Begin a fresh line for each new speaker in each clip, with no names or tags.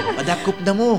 Padakop na mo.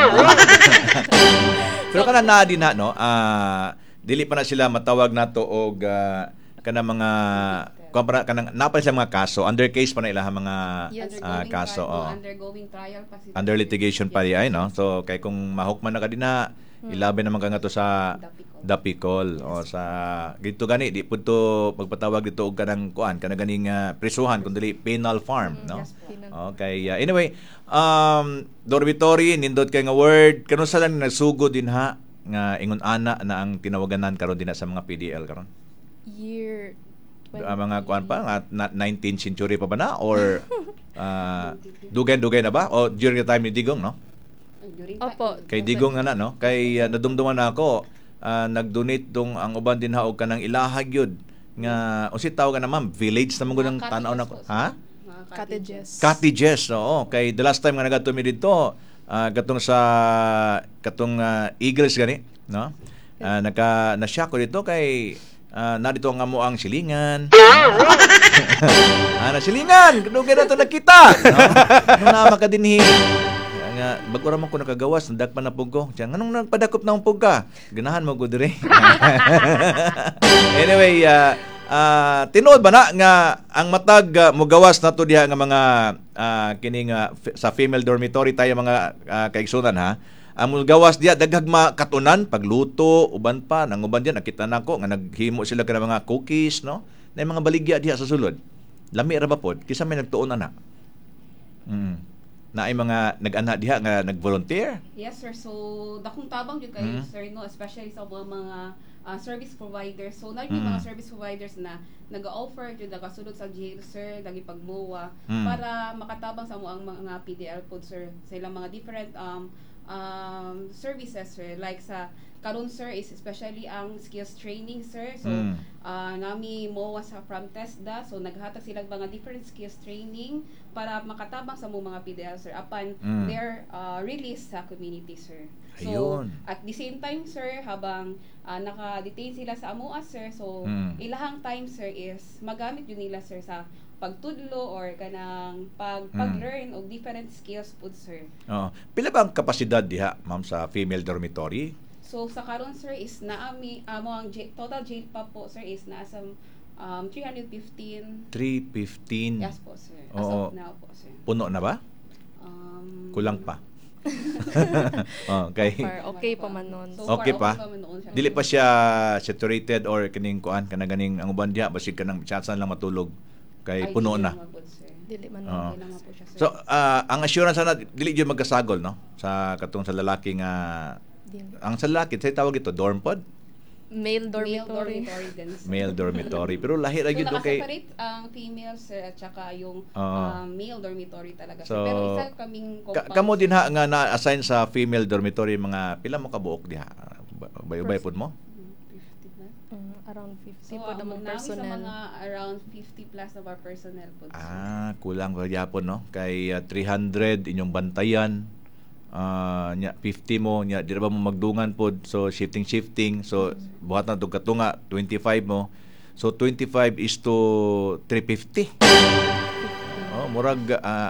Pero kana na din na no, dili pa na sila matawag nato og kana mga kanang napay sa mga kaso, under case pa na ilang mga kaso.
Undergoing trial pa sila.
Under litigation pa ay no. So kay kung mahukman na kadina, ilabi naman ka nga to sa Dapicol o sa dito gani di pud to pagpatawag dito og kanang kuan kana ganing prisuhan kundi penal farm no. Okay, anyway, dormitory nindot kay nga word kanon sa lang nagsugod din ha nga ingon ana na ang tinawaganan karon din sa mga PDL karon.
Year 20.
Mga kuan pa nga 19th century pa ba na or dugay na ba o during the time ni Digong no?
Opo.
Kay Digong na no kay nadumduman na ako nag-donate dong ang uban din haog kanang ilahag yun nga unsi tawag na ma'am village naman gud ang tanaw na ha cottages oo kay the last time nga nagadto mi dito katong sa Eagles gani no na-shock ko dito kay narito nga mo ang silingan na silingan dugay na to nakita no na makadinhi nga bago ra man ko nakagawas nagdakpan na pug ko. Diyan nganong nagpadakop na pug ka? Ganahan mo gud dire. Anyway, tinuod ba na nga ang matag mogawas nato diha nga mga kini nga sa female dormitory tayo mga kaigsunan ha. Ang mogawas diha daghag makatunan pagluto uban pa nang uban diyan nakita nako nga naghimo sila kana mga cookies no. Na mga baligya diha sa sulod. Lami ra ba pod kisa may nagtuon ana. Na ay mga nag-ana diha nga nag-volunteer?
Yes sir, so dakong tabang jud kay sir no, especially sa mga service providers. So na mga service providers na nag-offer jud nagasulod sa jail sir lagi pagmuwa para makatabang sa mo ang mga PDL pod sir sa ilang mga different services sir like sa karon sir is especially ang skills training sir. So nami mo sa from TESDA so naghatag sila mga different skills training para makatabang sa mga PDL sir upon their release sa community sir. So
ayun.
At the same time sir habang naka-detain sila sa amoa sir so ilahang time sir is magamit yun nila sir sa pagtudlo or kanang pag-learn og different skills pud sir.
Pila ba ang kapasidad diha ma'am sa female dormitory?
So sa karon sir is naami mo ang total jail pa po sir is nasa 315.
315.
Yes po sir. As of now po sir.
Puno na ba? Kulang pa. Okay.
Okay pa man nun.
So
okay pa. Dili pa siya saturated or kining kuan kana ganing ang uban diha basig kanang chance lang matulog kay puno na.
Dili man
po siya sir.
So ang assurance na dili gyud magkasagol no sa katong sa lalaki nga ang sa lalaki say tawag ito dorm pod.
Male dormitory
din sir.
Male dormitory pero lahi ra gyud kay
separate ang female sir at saka yung male dormitory talaga.
So,
pero isa kaming compound.
Kamo din ha nga na-assign sa female dormitory mga pila mo kabuok diha? Bay-bay pod mo?
Around 50
so,
po naman personnel.
Sa mga around 50 plus of our personnel po.
Kulang pa gyapon no kay 300 inyong bantayan. Nya 50 mo nya di ba mo magdungan pod so shifting so buhat na tug katunga 25 mo so 25 is to 350 murag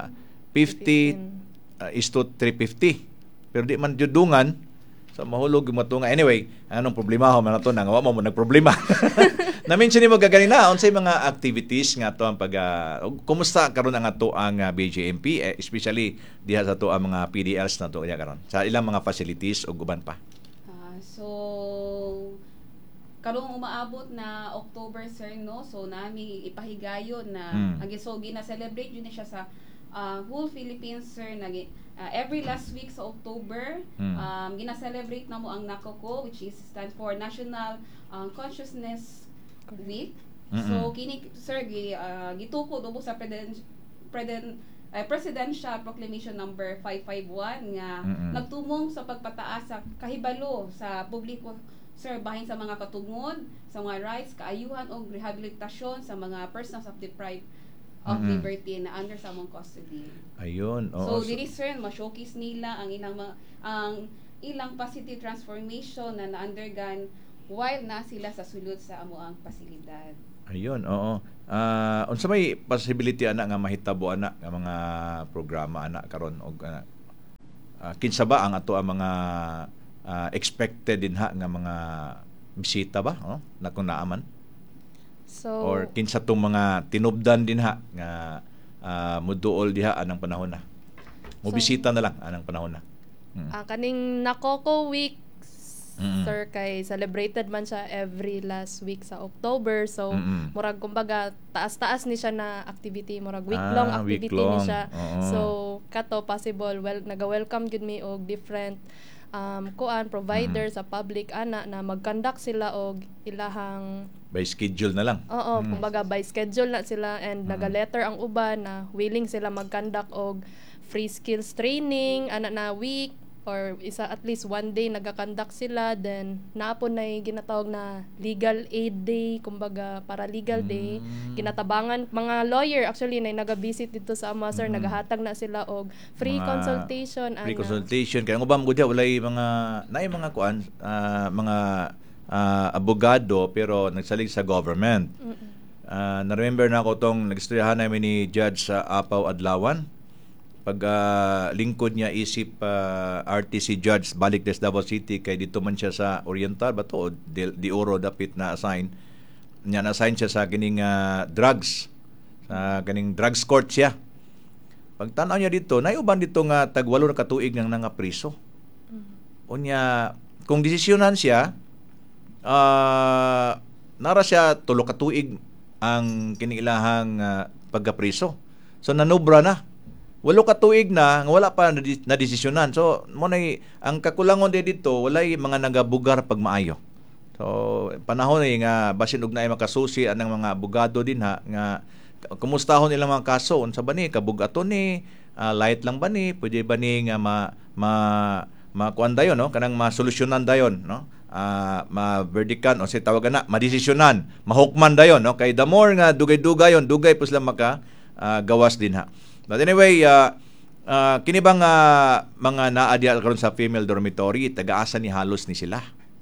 50 is to 350 pero di man jud dungan so mahulog yung matunga anyway anong problema ho man ato nang wa mo nagproblema na-mention ni mo gaganina unsay mga activities nga to ang pag kumusta karon ang ato ang BJMP especially diha sa to ang mga PDLs na to karon sa ilang mga facilities ug uban pa.
So karong umaabot na October sir no so nami ipahigayon na agisogi na celebrate yun siya sa whole Philippines sir every last week sa October gina-celebrate na mo ang NACOCO which is stands for National Consciousness Week. So kini sir gitukod ubos sa Presidential Proclamation number 551 nga nagtumong sa pagpataas sa kahibalo sa publiko sir bahin sa mga katungod sa mga rights kaayuhan o rehabilitasyon sa mga persons of deprived of liberty na under sa mong custody.
Ayun.
So diri sir ma-showcase nila ang ilang positive transformation na na-undergone while na sila sa sulod sa amoang pasilidad.
Ayun, oo. Unsa may possibility ana nga mahitabo ana nga mga programa ana karon og kinsa ba ang ato ang mga expected din nga mga bisita ba, na kung naaman?
So,
Or kinsa tong mga tinubdan din nga muduol diha anang panahon na. Mubisita na lang anang panahon na.
kaning Nakoko Week,
Mm-mm.
sir, kay celebrated man siya every last week sa October. So, murag kumbaga taas-taas ni siya na activity, murag week-long activity
week-long.
ni siya.
Oo.
So, kato possible naga-welcome gud mi og different provider sa public ana na mag-conduct sila og ilahang
By schedule na lang.
oo, kumbaga by schedule na sila and naga-letter ang uban na willing sila mag-conduct og free skills training ana na week or isa at least one day naga-conduct sila, then naapon na ginatawag na legal aid day, kumbaga para legal day, ginatabangan mga lawyer actually na naga-visit dito sa ama, sir, nagahatag na sila og free
Mga
consultation
Free
ana.
consultation. Kaya ang ubang gudya walay naay mga kuan, mga abogado pero nagsalig sa government. Na-remember na ako tong nagistoryahan namin ni Judge Apaw Adlawan. Pag lingkod niya isip RTC Judge balik des Davao City kay dito man siya sa Oriental ba to di Oro dapit na assign niya, na-assign siya sa kining drugs, sa kining drugs court siya. Pag tanaw niya dito, naiuban dito nga tag 8 na katuig nang nangapriso. Unya kung desisyonan siya, nara siya 3 katuig ang kinilahang pagkapriso. So nanubra na. 8 katuig na nga wala pa na desisyonan. So mo nay ang kakulangon dito walay mga nagabugar pag maayo. So panahon ni nga basin og naay makasusi anang mga abogado din nga kumustahon ilang mga kaso unsa ba ni kabugaton ni light lang ba ni pwede ba ni nga makuan dayon kanang masolusyonan dayon ma-verdikan o si tawagan na madesisyonan mahukman dayon kay the more nga dugay-dugayon dugay po sila maka gawas din ha. But anyway, kini bang mga naadya karon sa female dormitory, taga-asa ni halos ni sila?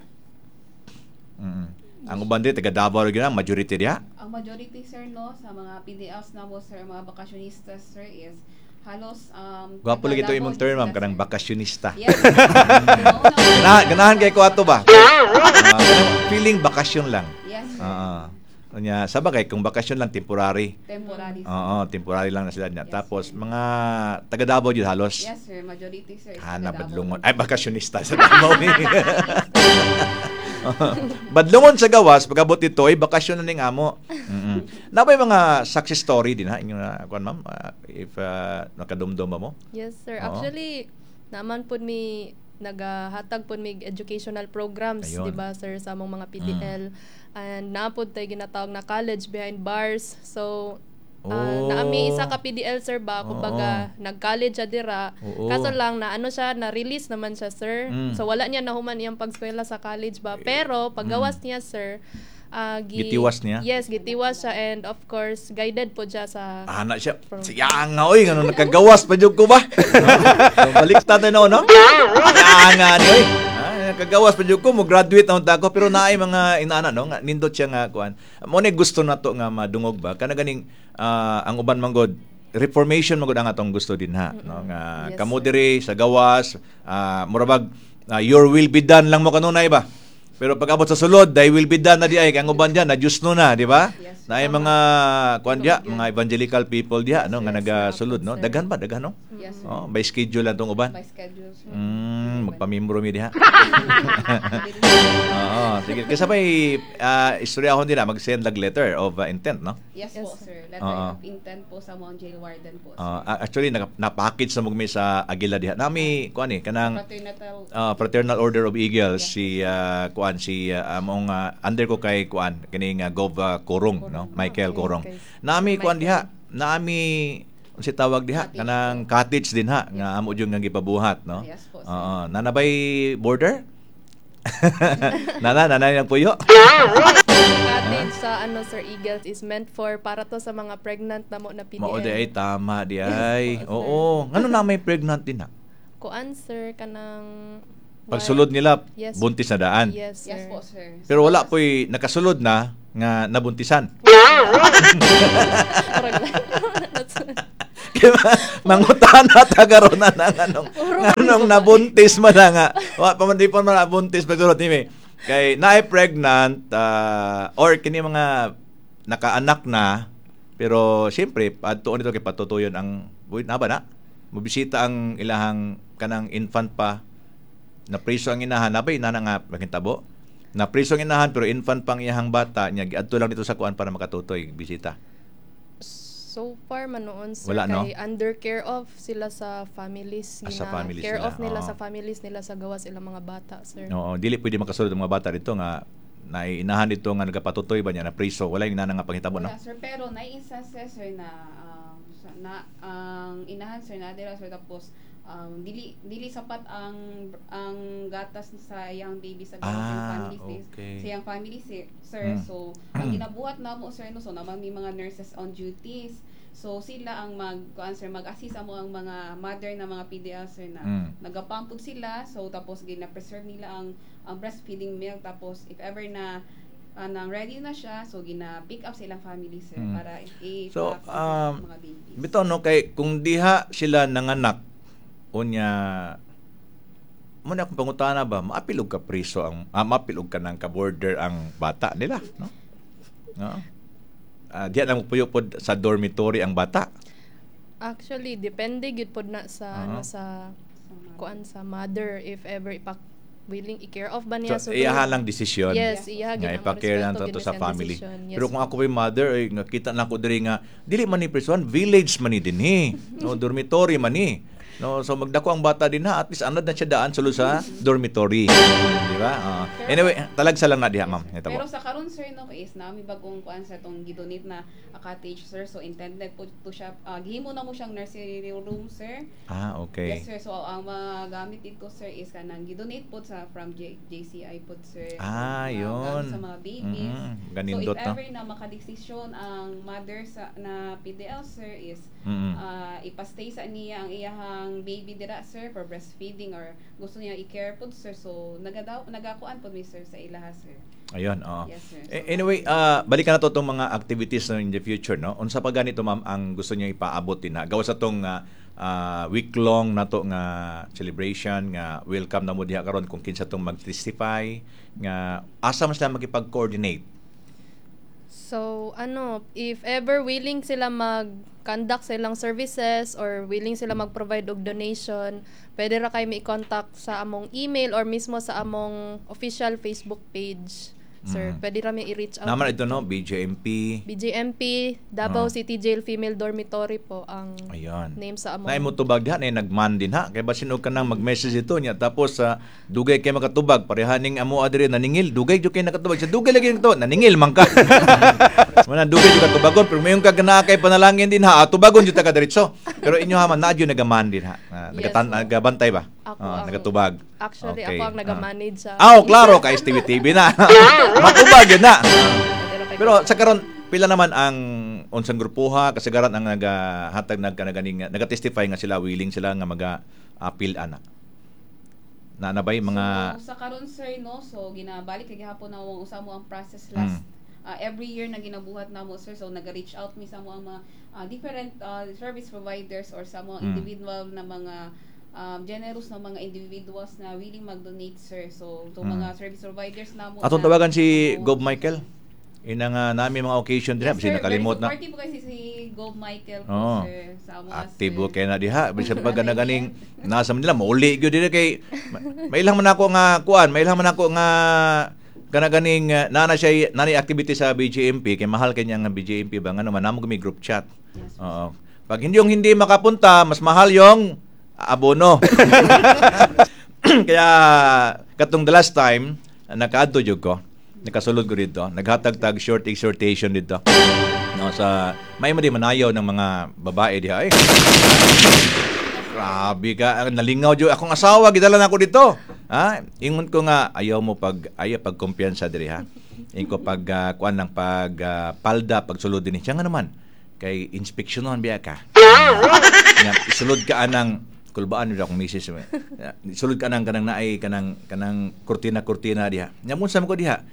Ang uban din taga Davao gyud majority diha.
Ang majority, sir, no, sa mga PDLs na mo, sir, mga bakasyonistas, sir, is halos
Gwapo lagi ito
taga
imong
Davao
term, ma'am,
sila,
kanang
sir.
bakasyonista.
Yes.
Ganahan kay ko ato ba? Feeling bakasyon lang.
Yes, sir.
Nya sabagay kung bakasyon lang temporary.
Temporary, sir.
Oo, temporary lang na sila niya.
Yes,
Tapos
sir.
mga taga Davao jud halos.
Yes, sir. Majority, sir, is
Hana
taga Davao.
badlungon. Ay bakasyonista sa Davao ni. Badlungon sa gawas pagabot dito ay bakasyon na ning amo. Nabay mga success story din ha inyo na kuan ma'am, if nakadumdum ba mo?
Yes, sir.
Oo.
Actually, naman po mi nagahatag po mig educational programs,
Ayun.
di ba, sir, sa among mga PDL. And napod tay ginatawag na college behind bars. So, naami isa ka PDL, sir, ba, kumbaga nag-college siya dira.
Oo.
Kaso lang na ano siya, na-release naman siya, sir. So wala niya nahuman iyang pagskwela sa college ba. Pero paggawas niya, sir,
Gitiwas niya?
Yes, gitiwas siya, and of course guided po siya sa
Ana siya. Siya nga oy ngano nakagawas pa jud ko ba? So, baliktad na no? Nga ni oy. Nakagawas pa jud ko mo graduate na unta ko pero naay mga inaana no nga nindot siya nga kuan. Mo ni gusto nato nga madungog ba kana ganing ang uban manggod reformation magud ang atong gusto din ha no nga
Yes,
kamo diri sa gawas murabag your will be done lang mo kanunay ba? Pero pag abot sa sulod, thy will be done na di ay kang uban diyan na Diyos no na, di ba?
Yes.
Na ay mga kuan diya, mga evangelical people diya no nga nagasulod no. Daghan ba daghan no?
Yes, sir.
Oh, by schedule lang tong uban.
By schedule, sir.
Magpamimbro mi diha. Oo, sige. Kasi may istorya ako din mag-send lag letter of intent, no?
Yes,
Yes,
po,
sir.
sir. Letter
Oo.
of intent po sa mga jail warden po, sir.
Actually na-package na magmi sa Agila diha. Nami kuan kanang Fraternal Order of Eagles si kuan si among under ko kay kuan kining Gov Kurong no Michael
Yes,
Kurong
guys.
nami kuan
Michael.
diha nami si tawag diha
Cottage
kanang cottage din ha nga amo jud nga gipabuhat no
Yes po, sir.
oo nanabay border nana yung puyo
cottage sa sir, Eagles is meant for para to sa mga pregnant na mo na PDL.
mao di ay tama di ay
Yes po, sir.
oo ngano na may pregnant din ha
Kuan, sir, kanang
pagsulod nila
Yes.
buntis na daan
Yes, sir.
Yes po, sir.
pero wala po'y nakasulod na nga nabuntisan.
Parang-
Mangutana ta karon na anong nabuntis man na nga. Wa pa man di pa man nabuntis pagurot nimi. Kay naay pregnant or kini mga nakaanak na pero siyempre adtuon nito kay patutuyon ang buhit na ba na mobisita ang ilahang kanang infant pa na priso ang inahan nabay na nga makintabo na priso ang inahan pero infant pang iyahang bata nya giadto lang dito sa kuan para makatutoy bisita.
So far man noon sir,
Wala, no?
kay under care of sila sa families,
Sa families
care
nila,
of nila
oo.
sa families nila sa gawas ilang mga bata sir.
Oo, dili pwede makasulod ang mga bata dito nga naiinahan dito nga nagapatutoy ba niya na priso wala yung nga pangitabo no.
Wala, sir, pero nai-instances sir na ang inahan sir na dira sir tapos dili sapat ang gatas sa young baby sa family
okay.
sa young family sir. So ang ginabuhat namo sir no, so naman may mga nurses on duties. So sila ang mag-assist mo ang mga mother na mga PDL sir na nagapampod sila, so tapos gina-preserve nila ang breastfeeding milk, tapos if ever na nang ready na siya, so gina-pick up silang family sir para
So,
sa mga babies.
bitaw no kay kung diha sila nanganak unya mo na akong pangutana ba maapilog ka priso ang maapilog ka ng ka-border ang bata nila no. No. Diya na magpuyupod sa dormitory ang bata.
Actually depende gyud pod na sa sa kuan sa mother if ever willing i-care of ba niya
So iyaha lang desisyon.
Yes, iyaha
nga
gyud ang
ipa-care lang
respeto
to
gyud
sa
siyang
family.
decision. Yes,
Pero kung ako ay mother ay nakita na ko diri nga dili man ni prison, village man ni dinhi. No, dormitory man ni. No, so magdako ang bata din ha, at least anad na siya daan sulod sa dormitory. Di ba? Anyway, talagsa lang na diha, ma'am. Ito
Pero
po.
sa karon sir no is nami bagong kuan sa tong gidonate na cottage sir, so intended po to siya gihimo na mo siyang nursery room sir.
Okay.
Yes sir, so ang mga gamit dito sir is kanang gidonate po sa from JCI po sir.
Yun.
Sa mga babies.
Ganindot,
so if
no?
ever na makadesisyon ang mother sa na PDL sir is ipastay sa niya ang iyahang baby dira sir for breastfeeding or gusto niya i-care po sir, so nagakuan po mi sir sa ilaha sir.
Ayun,
Yes sir.
Anyway, balikan na to tong mga activities na in the future, no? Unsa pa ganito, ma'am, ang gusto niyo ipaabot din na gawa sa tong week-long na to nga celebration nga welcome na mo diha karon kung kinsa tong mag-testify nga asa mas sila makipag-coordinate.
So, if ever willing sila mag-conduct silang services or willing sila mag-provide og donation, pwede ra kayo i-contact sa among email or mismo sa among official Facebook page. Sir, pwede ra mi i-reach out.
Naman ito, no? BJMP.
BJMP, Davao City Jail Female Dormitory po ang
Ayun.
name sa among.
Na imo tubag diha na nagman din ha. Kay basin og kanang mag-message ito niya tapos dugay kay makatubag parehaning amo adiri naningil dugay jud kay nakatubag sa dugay lagi to naningil man ka. Mana dugay jud katubagon pero mayon kag naa kay panalangin din ha. Tubagon jud ta ka diretso. Pero inyo ha man na jud nagaman din ha. Nagabantay ba?
Ako.
nagatubag.
Actually,
Okay.
ako ang nag-manage sa...
Klaro kay Stevie TV na. Matubag yun na. Pero sa karon pila naman ang unsang grupuha kasagaran ang nagahatag nagkanaganing nagatestify nga sila willing sila nga maga-appeal ana. Na nabay mga
So, sa karon sir no, so ginabalik kay gihapon na usa mo ang process last every year na ginabuhat namo sir, so naga-reach out mi sa mo ang mga different service providers or sa mga individual na mga generous na mga individuals na willing mag-donate sir. So mga service providers namo
atong tawagan si Gob Michael. Inang nami mga occasion din
yes,
bisan nakalimot na.
Party po kasi si Gob Michael po sir sa mga
Aktibo kay na diha bisan pag ganing nasa nila mauli gyud diri kay mailang man ako nga kuan, mailang man ako nga kanaganing nana siya nani activity sa BJMP kay mahal kanya nga BJMP ba ngano man namo kami group chat.
Yes,
Oo. Pag hindi makapunta, mas mahal yung abono. Kaya katong the last time nakaadto jud ko. Nakasulod ko dito. Naghatag-tag short exhortation dito. No, sa may manayaw ng mga babae diha. Grabe ka, nalingaw jud akong asawa gidala na ako dito. Ha? Ingon ko nga ayaw pagkumpiyansa diri ha. Ingon ko kuan ng palda pagsulod din siya nga naman kay inspeksyonon biya ka. Sulod ka anang kulbaan nila akong misis. Sulod ka nang kanang naay kanang kurtina diha. Nyamun sa ko diha.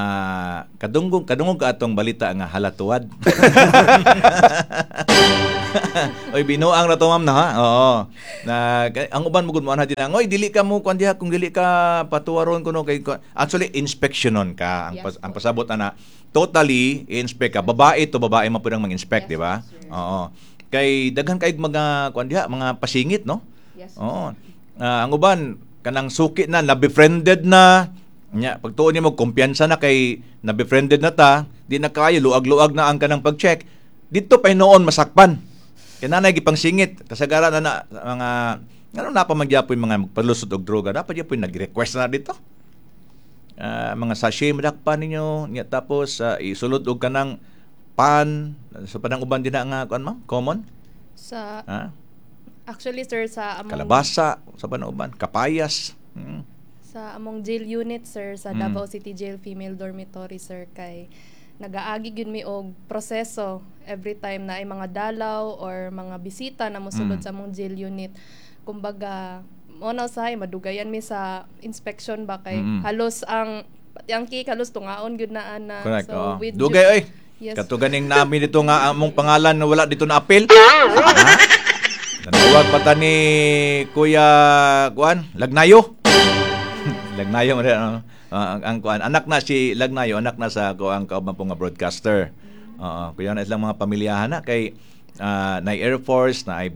Kadungog ka atong balita nga halatuwad. Oy, binuang na to ma'am na ha. Oo. Ang uban mo gud mo ana din oy dili ka mo kuan diha kung dili ka patuwaron kuno kay actually inspectionon ka ang pasabot ana. Totally inspect ka. Babae to babae man pud ang mag-inspect, di ba? Oo. Kay daghan kay mga kuan diha, mga pasingit, no?
Yes.
Oo. Ang uban kanang suki na befriended na nya pagtuon nimo kumpiyansa na kay na-befriended na ta, di na kayo luag-luag na ang kanang pag-check. Dito pa noon masakpan. Kaya nanay gipang singit kasagaran na mga ano na pa magyapoy mga magpalusot og droga dapat gyapon nag-request na dito. Mga sachet madakpan ninyo nya tapos isulod og kanang pan sa panang uban din nga kuan ma'am common
Sa actually sir sa among
kalabasa sa panang uban kapayas.
Sa among jail unit sir sa Davao City Jail Female Dormitory sir kay nagaagi gyud mi og proseso every time na ay mga dalaw or mga bisita na mosulod sa among jail unit. Kumbaga mo na usahay madugayan mi sa inspection ba kay halos ang cake halos tungaon gyud na ana.
Correct.
So with
dugay oy.
Yes.
Kato ganing namin dito nga among pangalan na wala dito na appeal. Nanawag pa ta ni Kuya Kuan Lagnayo. Lagnayo ang kuan anak na si Lagnayo, anak na sa kuan kauban po nga broadcaster. Kuya na ilang mga pamilyahan na kay na Air Force na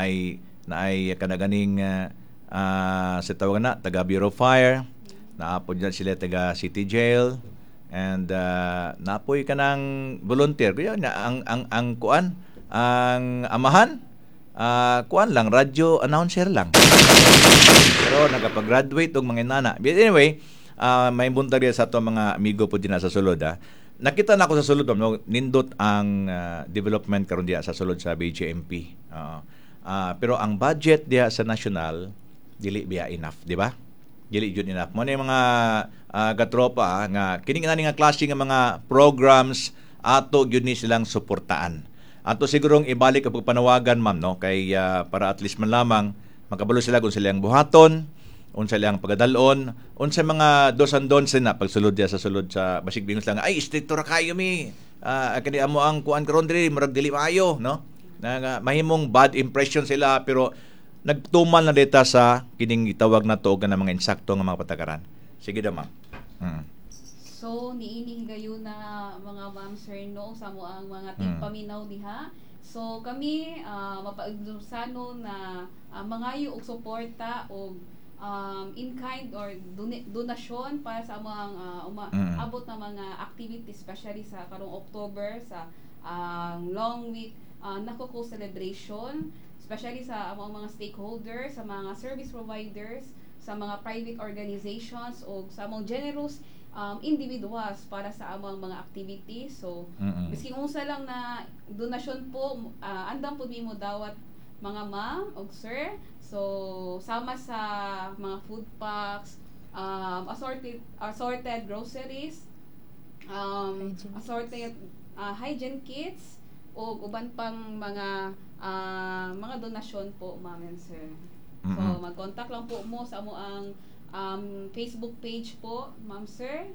ay kanaganing sa tawag na taga Bureau of Fire, naapod dyan sila taga City Jail, and napoy ka ng volunteer. Kaya na ang kuan, ang amahan, kuan lang, radio announcer lang. Pero nakapag-graduate og mga nana. But anyway, may buntag sa ato mga amigo po din sa sulod. Nakita na ako sa sulod, nindot ang development karon diya sa sulod sa BJMP. Pero ang budget diya sa national dili biya enough, di ba? Dili jud enough. Mo na yung mga katropa nga kini nga klase nga mga programs ato gyud ni silang suportaan. Ato sigurong ibalik ang pagpanawagan ma'am no kay para at least man lamang makabalo sila kung sila ang buhaton, unsa lang pagadalon, unsa mga dos and don'ts na pagsulod diya sa sulod sa basig bingos lang ay stricto ra kayo mi. Kani amo ang kuan karon diri murag dili maayo no. Na mahimong bad impression sila pero nagtuman na data sa kining gitawag na to nga mga insakto nga mga patakaran. Sige daw ma'am.
So niini higayon na mga ma'am sir no sa mo ang mga tigpaminaw diha. So kami mapaigdusano na mangayo og suporta og in kind or donasyon para sa mga abot na mga activities especially sa karong October sa long week Nakuko celebration, especially sa among mga stakeholders, sa mga service providers, sa mga private organizations o sa among generous individuals para sa among mga activities. So, miski unsa lang na donasyon po, andam po nimo dawat mga ma'am o sir. So, sama sa mga food packs, assorted groceries, assorted hygiene kits, o uban pang mga donasyon po, ma'am and sir. So, mag-contact lang po mo sa amo ang Facebook page po, ma'am sir.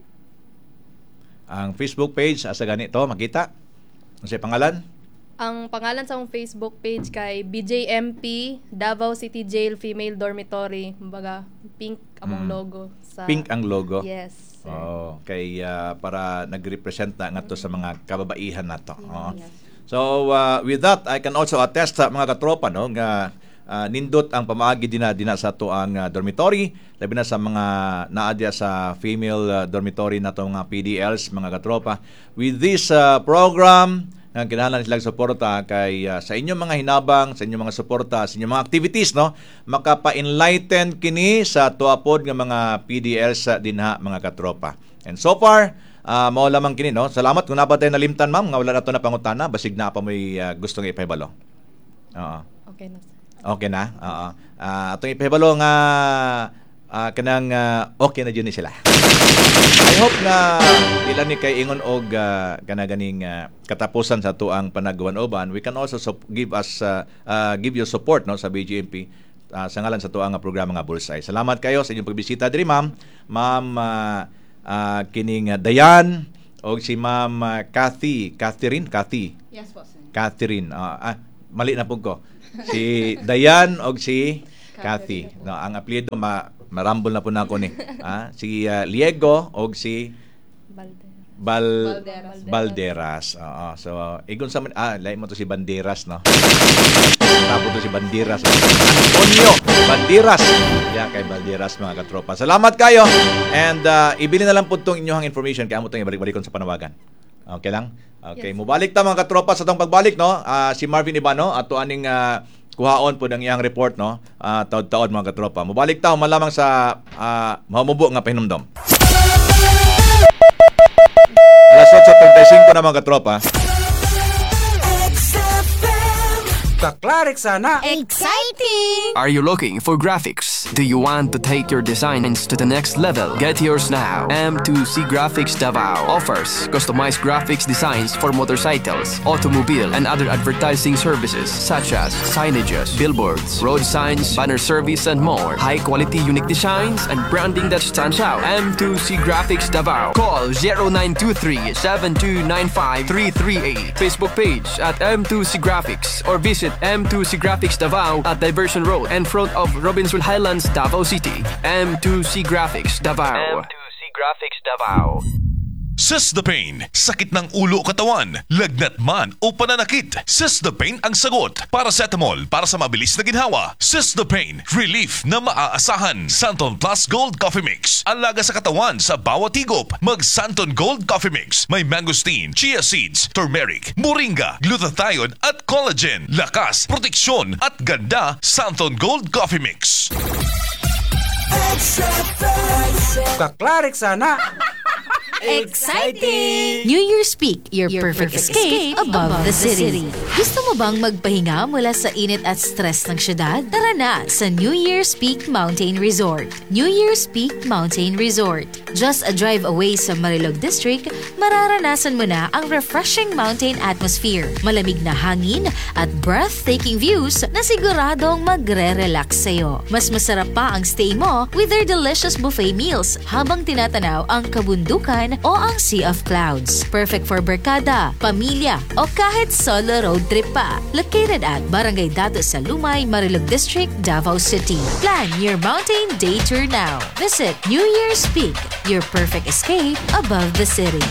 Ang Facebook page, asa ganito, makita? Ano siya pangalan?
Ang pangalan sa akong Facebook page kay BJMP Davao City Jail Female Dormitory. Kumbaga, pink among logo.
Pink ang logo?
Yes, sir.
Kay para nag-represent na nga to sa mga kababaihan nato.
Yes.
So with that, I can also attest sa mga katropa no nga nindot ang pamaagi dina sa to ang dormitory, labi na sa mga naadya sa female dormitory na to mga PDLs, mga katropa. With this program, nga kinahanglan silang suporta kay sa inyong mga hinabang, sa inyong mga suporta, sa inyong mga activities no, makapa-enlighten kini sa tuapod nga mga PDLs dinha mga katropa. And so far, mao lamang kini no. Salamat kung napatay nalimtan ma'am nga wala nato na pangutana basig na pa may gusto nga ipahibalo.
Okay na sir.
Okay na. Atong ipahibalo nga kanang okay na jud ni sila. I hope na dila ni kay ingon og kanaganing katapusan sa tuang panagwan-uban. We can also give you support no sa BGMP sa ngalan sa tuang programa nga Bullseye. Salamat kayo sa inyong pagbisita diri ma'am. Ma'am kining Dayan o si Ma'am Catherine.
Yes po, sir.
Catherine. mali na pug ko. Si Dayan og si Kathy. No, ang apelyido marambol na po na ako ni. Si Liego og si Balderas. Oo. So, igon sa lahi mo to si Banderas, no. Tapos to si Banderas. Antonio Banderas. Kay Balderas, mga katropa. Salamat kayo. And ibili na lang po itong inyong information kaya mo itong ibalik-balikon sa panawagan. Okay lang? Okay,
Yes.
mubalik ta mga katropa sa tong pagbalik, no. Si Marvin Ibano ato aning kuhaon po ng iyang report, no. Taod-taod mga katropa. Mubalik ta malamang sa mamubo nga pahinumdom. Alas 8:35 na mga katropa.
Kaklarik sana.
Exciting!
Are you looking for graphics? Do you want to take your designs to the next level? Get yours now. M2C Graphics Davao offers customized graphics designs for motorcycles, automobile, and other advertising services such as signages, billboards, road signs, banner service, and more. High-quality unique designs and branding that stands out. M2C Graphics Davao. Call 0923-7295-338. Facebook page at M2C Graphics or visit M2C Graphics Davao at Diversion Road in front of Robinsonville Highlands, Davao City. M2C Graphics Davao. M2C Graphics Davao.
Sesdapain, sakit ng ulo o katawan, lagnat man o pananakit. Sesdapain ang sagot. Paracetamol para sa mabilis na ginhawa. Sesdapain, relief na maaasahan. Santon Plus Gold Coffee Mix. Alaga sa katawan sa bawat higop. Mag Santon Gold Coffee Mix. May mangosteen, chia seeds, turmeric, moringa, glutathione at collagen. Lakas, proteksyon at ganda. Santon Gold Coffee Mix.
Kaklarik sana.
Exciting! New Year's Peak, your perfect escape above the city. Gusto mo bang magpahinga mula sa init at stress ng syudad? Tara na sa New Year's Peak Mountain Resort. New Year's Peak Mountain Resort. Just a drive away sa Marilog District, mararanasan mo na ang refreshing mountain atmosphere, malamig na hangin at breathtaking views na siguradong magre-relax sa'yo. Mas masarap pa ang stay mo with their delicious buffet meals habang tinatanaw ang kabundukan o ang Sea of Clouds. Perfect for barkada, pamilya, o kahit solo road trip pa. Located at Barangay Dato sa Lumay, Marilog District, Davao City. Plan your mountain day tour now. Visit New Year's Peak, your perfect escape above the city.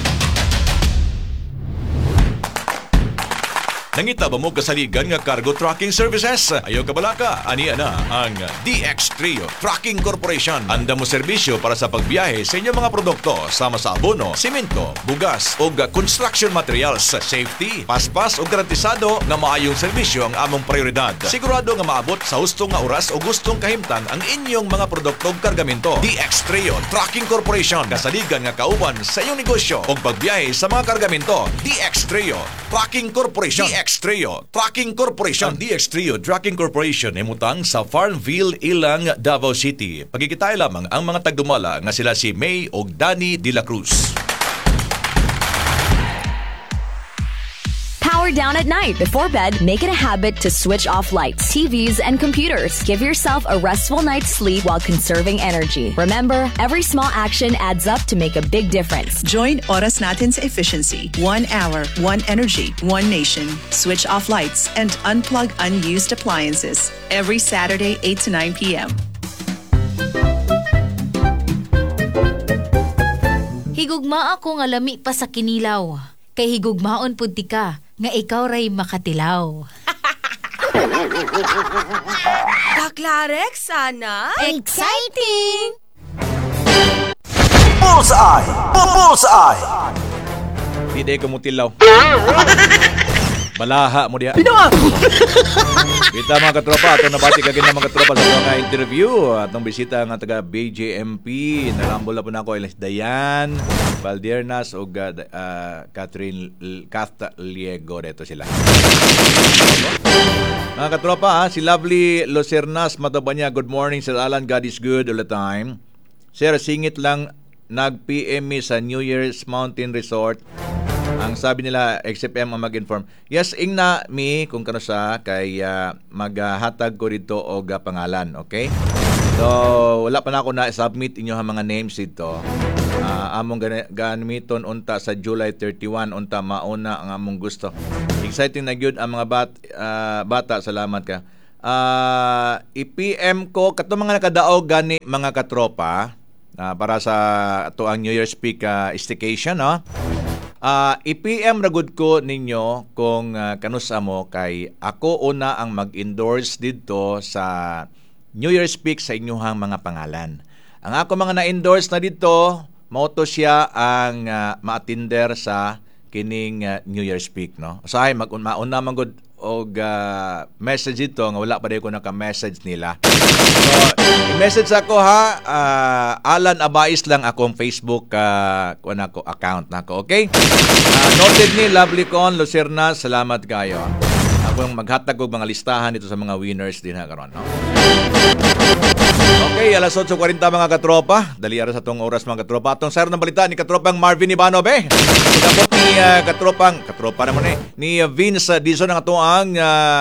Nangita ba mo kasaligan nga cargo trucking services? Ayaw ka balaka? Aniya na ang DX Trio Trucking Corporation. Anda mo serbisyo para sa pagbiyahe sa inyong mga produkto sama sa abono, simento, bugas o construction materials. Safety, paspas o garantisado nga maayong serbisyo ang among prioridad. Sigurado nga maabot sa hustong nga oras o gustong kahimtang ang inyong mga produkto o kargamento. DX Trio Trucking Corporation. Kasaligan nga kauban sa iyong negosyo o pagbiyahe sa mga kargamento. DX Trio Trucking Corporation. DX Trio Trucking Corporation. Ang DX Trio Trucking Corporation ay mutang sa Farmville, Ilang, Davao City. Pagkikitay lamang ang mga tagdumala nga sila si May o Danny De La Cruz.
Power down at night. Before bed, make it a habit to switch off lights, TVs, and computers. Give yourself a restful night's sleep while conserving energy. Remember, every small action adds up to make a big difference.
Join Oras Natin's efficiency. 1 hour, 1 energy, 1 nation. Switch off lights and unplug unused appliances. Every Saturday, 8 to 9 p.m.
Higugma ako nga lami pa sa kinilaw. Kay higugmaon pud ti ka nga ikaw ray makatilaw.
Kaklarek sana.
Exciting!
Bullseye! Bullseye!
Hindi ko mutilaw. Balaha mo diha. Kita mga katropa, atong nabati kagin na mga katropa sa mga interview. Atong bisita nga taga BJMP. Narambol na po na ako ilas Dayan, Valdernas o Catherine Liego. Dito sila. Mga katropa, si Lovely Lucernas Matabanya. Good morning, Sir Alan. God is good all the time. Sir, singit lang nag-PM sa New Year's Mountain Resort. Ang sabi nila, XFM ang mag-inform. Yes, ingna mi kung kano sa kay maghatag ko dito og pangalan, okay? So, wala pa na ako na-submit inyo mga names dito. Among gamiton unta sa July 31 unta mauna ang among gusto. exciting na gyud ang mga bata. Salamat ka. I-PM ko katong mga nakadaog gani mga katropa para sa ato ang New Year's Peak staycation, no? I-PM ragud ko ninyo kung kanusa mo kay ako una ang mag-endorse dito sa New Year's Peak sa inyong mga pangalan. Ang ako mga na-endorse na dito, mao to siya ang ma-attender sa kining New Year's Peak, no? Usahay mauna man gud og message ito nga wala pa day ko naka-message nila. So, i-message ako ha, Alan Abais lang akong Facebook account nako, okay? Noted ni Lovely Con Lucerna, salamat kayo. Akong maghatag og mga listahan dito sa mga winners din ha karon, no? Okay, alas 8:40 mga katropa. Dali ara sa tong oras mga katropa. Atong sayro ng balita ni katropang Marvin Ibanov Dapat ni katropa naman ni Vince Dizon ang atoang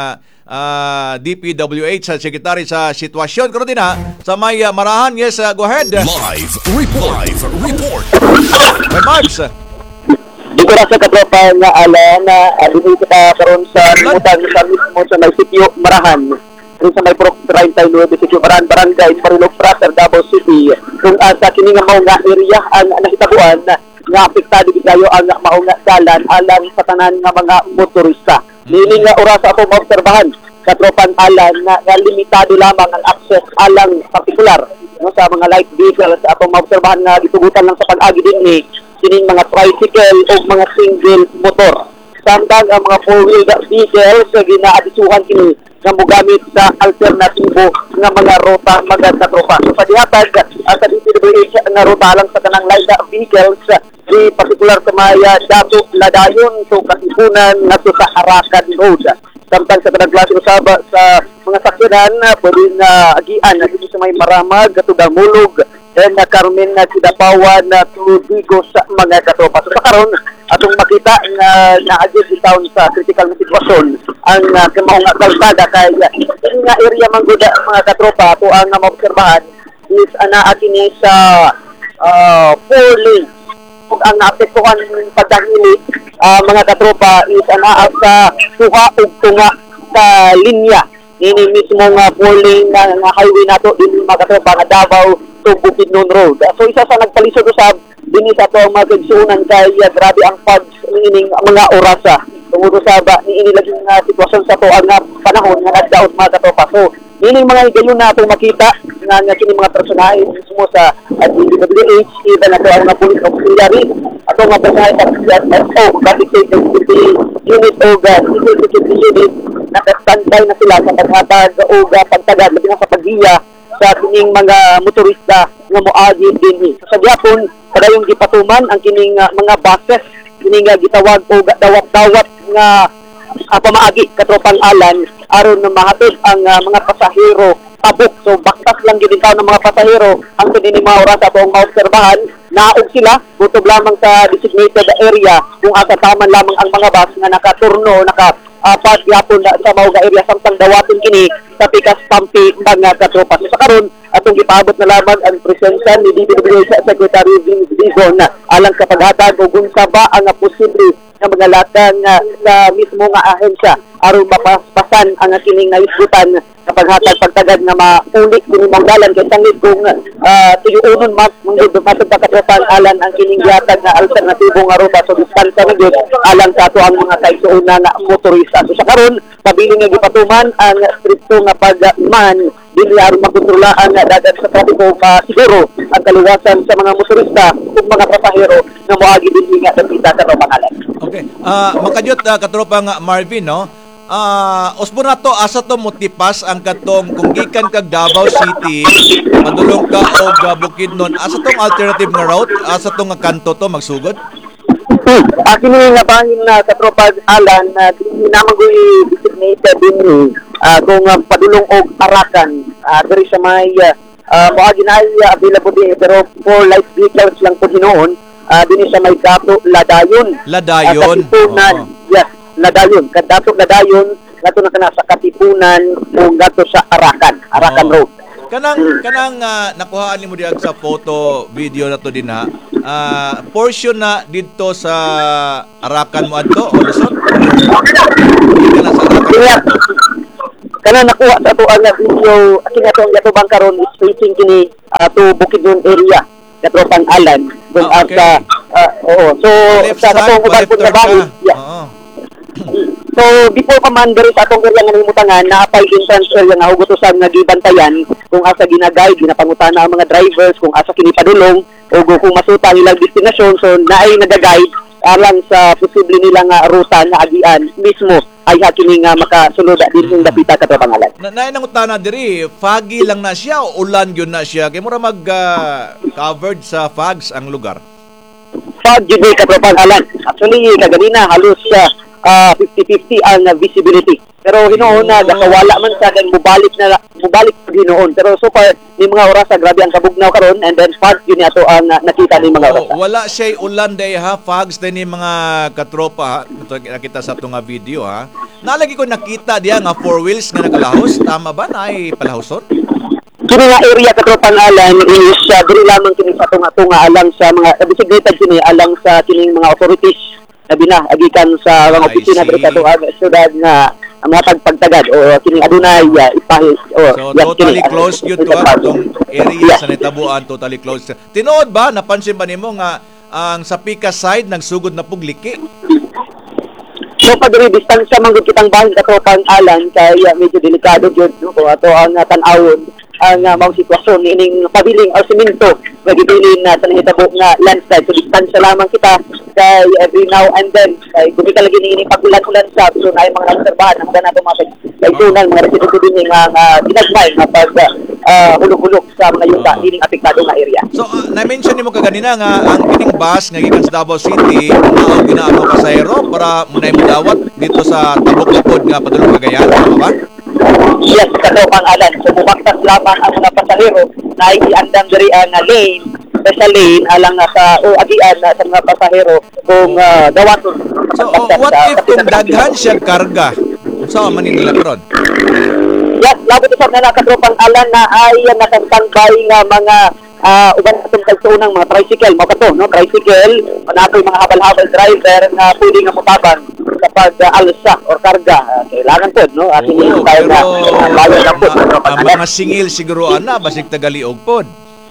DPWH sa Secretary sa Sitwasyon. Karon din sa may Marahan. Yes, go ahead.
Live report.
May Marbs.
Dito na sa katropa nga Alan, dito ka karon sa limutan sa mismo sa may sitio Marahan. Kung sa may Pro 39 sitio Marahan Barangay Marilog Frater, Davao City. Kung sa kini nga mao nga area ang nakitabuan nga apektado kayo ang mao nga dalan alang sa tanan nga mga motorista. Dili nga oras ako maobserbahan katropan Alan nga limitado lamang ang access alang partikular no sa mga light vehicles sa atong maobserbahan nga gitugutan lang sa pag-agi dinhi kining mga tricycle o mga single motor. Samtang ang mga four-wheel vehicles ginaadisuhan kini nga mogamit sa alternatibo nga mga ruta mga katropa. So padihatag sa DPWH nga ruta lang sa kanang light vehicles di partikular sa maya Dato Ladayon so Katipunan nato sa Arakan Road. Samtang sa kanang klase usaba sa mga sakyanan pwedeng agian dito sa may Maramag, Damulog, and Carmen na Sidapawan na Tubigo sa mga katropa. So sa karon atong makita nga naagid itaon sa critical na sitwasyon ang kamahong kalsada kay nga area man gud mga katropa ato ang maobserbahan is anaa kini sa 4 lanes ug ang naapektuhan pagdahili mga katropa is anaa sa suha ug tunga sa linya ini mismo nga 4 lane nga highway nato din mga katropa nga Davao to Bukidnon Road. So isa sa nagpalisod usab dinhi sa ato mga kagsuunan kay grabe ang pads niining mga orasa tungod sa niini laging sitwasyon sa to ang panahon nga nagdaot mga katropa. So niining mga higayon na atong makita nga kini mga personahe mismo sa DPWH even ato ang mga police auxiliary ato nga personahe sa PSO public safety unit o civil security unit nakastandby na sila sa paghatag o pagtagad labi na sa paggiya sa kining mga motorista nga moagi dinhi. Sa gyapon padayong gipatuman ang kining mga buses kining gitawag o dawat-dawat nga pamaagi katropang Alan aron na mahatod ang mga pasahero tabok. So baktas lang gid ng mga pasahero ang kini mga oras atong maobserbahan naog sila butob lamang sa designated area kung asa taman lamang ang mga bus nga nakaturno pagyapon sa mauga area samtang dawaton kini sa pikas pampi mga katropa. So sa karon atong gipaabot na lamang ang presensya ni DPWH Secretary Vince Dizon alang sa paghatag og unsa ba ang posible nga mga latang sa mismo nga ahensya aron mapaspasan ang kining naisgutan sa paghatag pagtagad nga maulit kini manggalan kay tangid kung tuyuonon masud katropan alan ang kining gihatag nga alternatibo nga ruta so distansya na gyud alang sa ato ang mga kaigsuonan nga motorista. So sa karon pabiling nga gipatuman ang strikto nga pagman dili aron makontrolaan nga dagan sa trapiko siguro ang kaliwasan sa mga motorista ug mga pasahero nga moagi dinhi nga dapita sa pangalan.
Okay. Makadyot katropang Marvin, no? Osbonato asa to motipas ang katong kung gikan kag Davao City padulong ka og Bukidnon asa tong alternative nga route asa tong nga kanto to magsugod.
Kini nga bangin na katropang Alan na naman ko designated din kung padulong og Arakan diri sa may moagi na available din pero for light vehicles lang po hinoon dinhi sa may Dato Ladayon. Yes, Ladayon. Dato Ladayon nato na kana sa Katipunan o gato sa Arakan Road.
Kanang nakuhaan nimo diag sa photo video nato din portion na dito sa Arakan mo adto o Luzon? Hindi na sa Arakan.
Kana nakuha sa ato ang video kini ato ang yatubang karon is facing kini to Bukidnon area katropang Alan kung sa so sa atong ubang pud na bahay. So before pa man diri sa atong area nga himutangan naapay entrance area nga hugotosan nga gibantayan kung asa gina-guide ginapangutana ang mga drivers kung asa kini padulong o kung masuta nilang destinasyon, so naay nagaguide alang sa posible nilang ruta nga agian mismo ay hakini nga makasulod din yung dapita katropang Alan.
Naay nangutana diri, foggy lang na siya o ulan yun na siya? Kay mura mag covered sa fogs ang lugar.
Fog yun katropang Alan. Actually kaganina halos 50-50 ang visibility. Pero hinoon na nakawala man sa dan mubalik hinoon. Pero so far ni mga oras grabe ang kabugnaw karon and then fog yun ato ang nakita ni mga oras.
Wala siya ulan day ha, fogs din ni mga katropa ha. Ito nakita sa tunga video ha. Nalagi ko nakita diya nga four wheels nga nagalahos, tama ba na ay palahoson?
Kini nga area katropang Alan is diri lamang kini sa tunga alang sa mga designated kini alang sa kining mga authorities labi na agikan sa mga opisina diri sa syudad nga mga pagtagad o kining adunay ipahis
so totally closed yun to atong area sa nitabuan, totally closed. Tinuod ba napansin ba nimo nga ang sa Pika side nagsugod na pugliki?
So padiri distansya man gud kitang bahin katropang Alan kay medyo delikado gyud no kung ato ang tan-awon ang mga sitwasyon ining pabiling o semento nga gibilin na sa nahitabo nga landslide. So distansya lamang kita kay every now and then kay gumita lagi ni ining pagulan-ulan sa so na mga obserbahan ang nato mga kaidunan mga residente din nga ginagmay nga pag hulog-hulog sa mga yuta ining apektado nga area.
So na-mention nimo kaganina nga ang kining bus nga gikan sa Davao City mao ginaano pasahero para munay modawat dito sa Tabok-Lapod nga padulong Cagayan, tama ba?
Yes, katropang Alan. So bumagtas lamang ang mga pasahero na iandang diri ang lane, special lane alang sa agian sa mga pasahero kung dawaton.
So what if kung daghan siya karga? So man nila karon?
Yes, labot sa na katropang Alan na ay nakastandby nga mga uban atong kagsuunang mga tricycle mo kato no tricycle natoy mga habal-habal driver nga pwede nga motabang kapag alsa or karga kailangan pod no ating tayo na bayan na pod
ang mga singil siguro ana basig tagaliog pod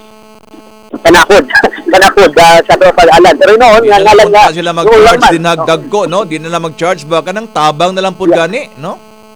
kanakod sa Tropal Alan pero noon nga ngalan nga
sila mag-charge din nagdagko no di na mag-charge ba kanang tabang na lang pod gani no.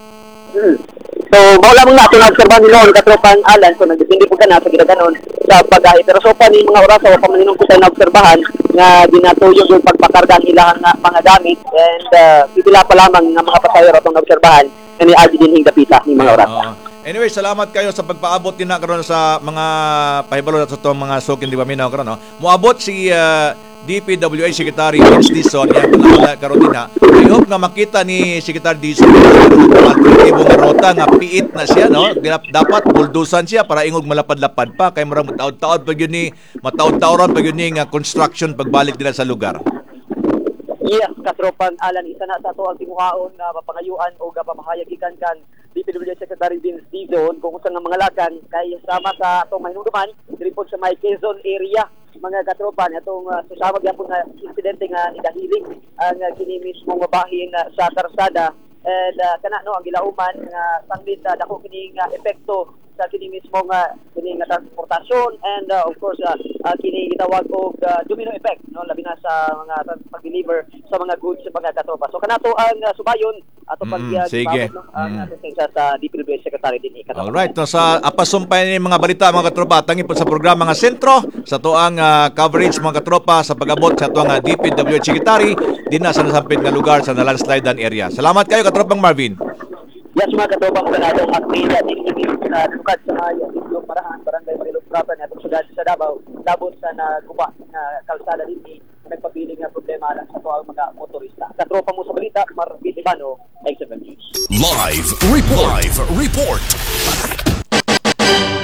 So, mawala mong natin na-observan noon katropang Alan, so nagdepende po ka na sa ginaganon sa pag-ahi. Pero so pa ni mga oras, o pamaninong po tayo na-obserbahan na ginatuyo yung pagpakarga ng ilang mga gamit and pipila pa lamang ng mga pasahero itong na-obserbahan na ni-ardi din hingdapita ni mga oras.
Anyway, salamat kayo sa pagpaabot din na karon sa mga pahibalo na sa itong mga sokin, di ba minaw karon, no? Muabot si DPWH Secretary Vince Dizon yan karon din na. I hope na makita ni Secretary Dizon alternatibong rota nga piit na siya no. Dapat buldusan siya para ingog malapad-lapad pa kay murang taod-taod pag yun ni mataod-taoran pag yun ni nga construction pagbalik nila sa lugar.
Yes, katropang Alan, isa na sa ito ang timuhaon na mapangayuan o pamahayagikan kan DPWH Secretary Vince Dizon kung saan ng mga lakan kay sama sa itong mahinuduman diri po sa may Quezon area mga katropa itong susama gyapon nga insidente nga nidahiling ang kini mismong babahin sa karsada and kana no ang gilauman nga sanggit dako kini nga epekto sa kini mismong kini nga transportasyon and of course kini gitawag og domino effect no labi na sa mga pag-deliver sa mga goods sa mga katropa. So kanato ang subayon ato
sige.
Ang sa DPWH Secretary din katropa.
Alright, no, sa apasumpay ni mga balita mga katropa tangi po sa programa nga sentro sa tuang coverage mga katropa sa pag-abot sa tuang DPWH Secretary din na sa nasampit nga lugar sa nalandslidean area. Salamat kayo katropang Marvin.
Yes, mga katropang kanadong aktida din sa lukat sa mga itlog Marahan, Barangay Marilog Prapan at sa Davao, labot sa naguba na kalsada din nagpabiling nga problema lang sa tuwang mga motorista. Katropa mo sa balita, Marvin Ibano, X7 News.
Live report.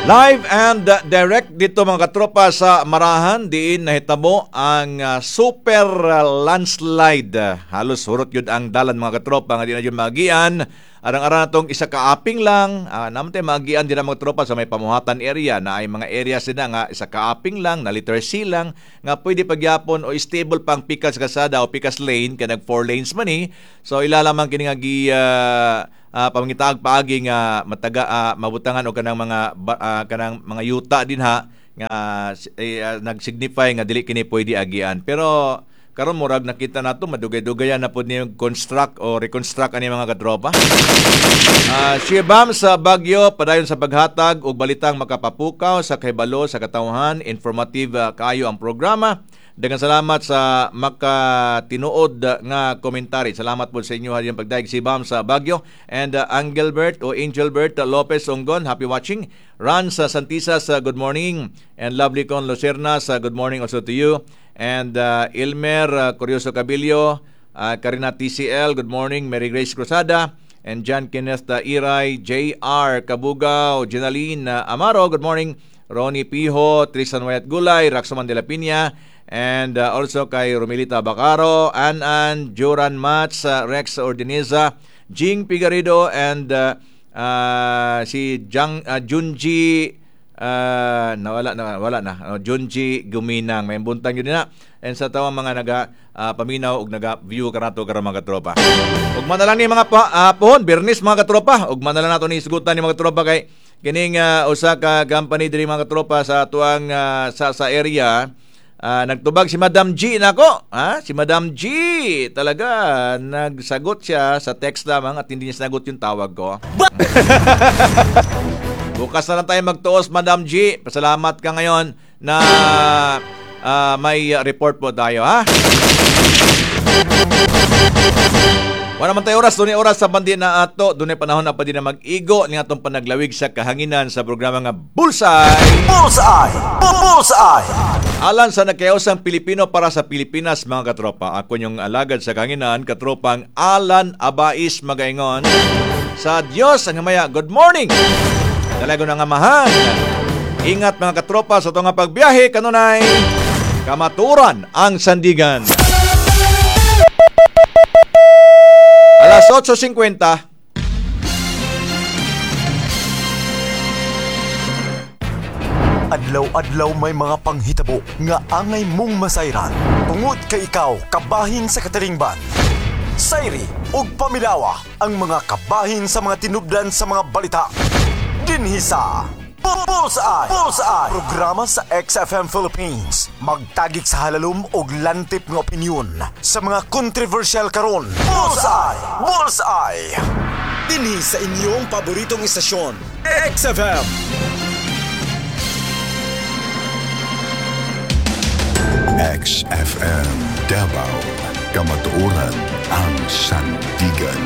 Live and direct dito mga katropa sa Marahan, diin nahitabo ang super landslide. Halos hurot yun ang dalan mga katropa nga di na yun magian. Arang-arang natong isa kaaping lang. Naman tayo magian din ang mga tropa sa may pamuhatan area na ay mga areas din nga isa kaaping lang, na liter C lang, nga pwede pagyapon o stable pang pikas kasada o pikas lane, kaya nag 4 lanes man eh. So ilalaman kini nga pamangitaag paagi nga mataga mabutangan o kanang mga yuta din ha nga nagsignify nga dili kini pwede agian. Pero karon murag nakita nato madugay-dugayan na pud ni construct o reconstruct ani mga katropa. Si Bam sa Baguio padayon sa paghatag og balitang makapapukaw sa kahibalo sa katawhan. Informative kaayo ang programa. Daghang salamat sa makatinuod nga komentary. Salamat po sa inyo yung pagdaig si Bam sa Baguio. And Angelbert o Angelbert Lopez Onggon, happy watching. Ran sa Santisas, good morning. And Lovely Con Lucernas, good morning also to you. And Ilmer Curioso Cabillo, Karina TCL, good morning. Mary Grace Cruzada. And John Kenneth Iray, JR Kabugao, Jenaline Amaro, good morning. Ronnie Pijo, Tristan Wayat Gulay, Raxaman de la Piña. And also kay Romilita Bacaro, Anan, Joran Mats, Rex Ordiniza, Jing Pigarido, and si Junji wala na. Junji Guminang. May buntang yun na. And sa tawang mga paminaw ug naga-view karato karang mga katropa. Ug manalang ni mga pohon, Bernis mga katropa. Ug manalang nato ni sugutan ni mga katropa kay kining usa ka company diri mga katropa sa tuang sa area. Nagtubag si Madam G nako, si Madam G talaga nagsagot siya sa text lamang at hindi niya sinagot yung tawag ko. Bukas na lang tayo magtuos, Madam G. Pasalamat ka ngayon na may report po tayo, ha? Wala man tayo oras, doon oras sa bandi na ato, doon panahon na pa din na mag-igo ng atong panaglawig sa kahanginan sa programa nga Bullseye!
Bullseye! Bullseye!
Alan sa nagkayosang Pilipino para sa Pilipinas mga katropa. Ako yung alagad sa kahanginan, katropang Alan Abais magaingon. Sa Diyos ang hamaya, good morning! Talago ng amahan. Ingat mga katropa sa itong pagbiyahe, kanunay kamaturan ang sandigan. Alas 8:50.
Adlaw-adlaw may mga panghitabo nga angay mong masayran. Tungod kay ikaw, kabahin sa katalingban. Sayri ug pamilawa ang mga kabahin sa mga tinubdan sa mga balita. Dinhi sa Bullseye! Bullseye! Programa sa XFM Philippines. Magtagik sa halalom og lantip nga opinyon sa mga controversial karon. Bullseye! Bullseye! Dinhi sa inyong paboritong istasyon, XFM.
XFM Davao. Kamatuoran ang sandigan.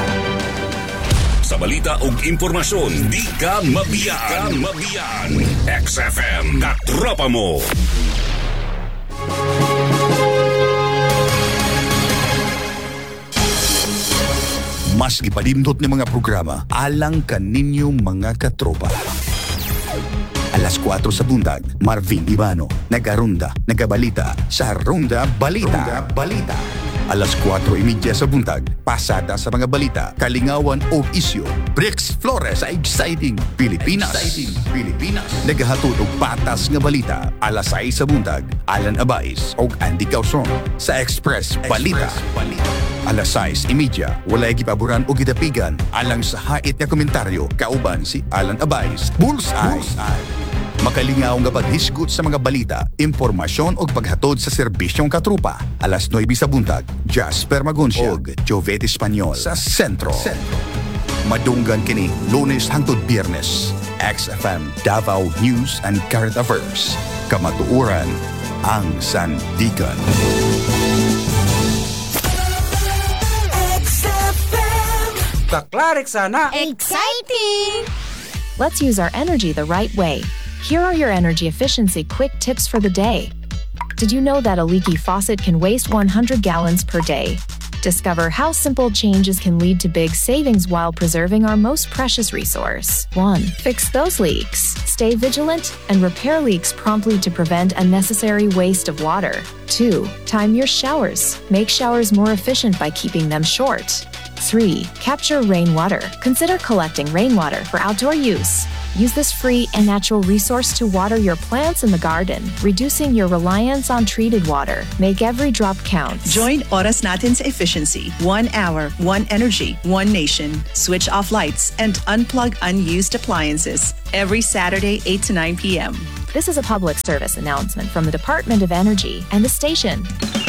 Sa balita ug impormasyon, di ka mabiyaan. XFM, katropa mo.
Mas ipadindot ni mga programa alang kaninyong mga katropa. Alas 4 sa bundag, Marvin Ibano, nagarunda, nagabalita sa Ronda Balita. Alas 4:30 sa buntag, pasada sa mga balita, kalingawan o isyu. Brix Flores sa Exciting Pilipinas. Nagahatod og patas nga balita. Alas 6 sa buntag, Alan Abais o Andy Causon sa Express Balita. Alas 6:30, walay gipaboran o gidapigan alang sa hait nga komentaryo kauban si Alan Abais. Bullseye. Makalingaw nga paghisgot sa mga balita, impormasyon o paghatod sa serbisyong katrupa. Alas 9 sa buntag, Jasper Magoncia og Jovet Espanyol sa Sentro. Madunggan kini Lunes hangtod Biyernes. XFM Davao News and Current Affairs. Kamatuoran ang sandigan.
Kaklarik sana!
Exciting! Let's use our energy the right way. Here are your energy efficiency quick tips for the day. Did you know that a leaky faucet can waste 100 gallons per day? Discover how simple changes can lead to big savings while preserving our most precious resource. 1. Fix those leaks. Stay vigilant and repair leaks promptly to prevent unnecessary waste of water. 2. Time your showers. Make showers more efficient by keeping them short. 3. Capture rainwater. Consider collecting rainwater for outdoor use. Use this free and natural resource to water your plants in the garden, reducing your reliance on treated water. Make every drop count.
Join Oras Natin sa efficiency. 1 hour, 1 energy, 1 nation. Switch off lights and unplug unused appliances. Every Saturday, 8 to 9 p.m.
This is a public service announcement from the Department of Energy and the station.